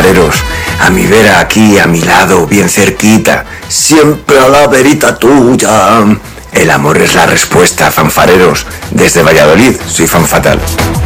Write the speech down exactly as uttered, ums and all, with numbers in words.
fanfareros, a mi vera aquí, a mi lado, bien cerquita, siempre a la verita tuya. El amor es la respuesta, fanfareros. Desde Valladolid, soy Fan Fatal.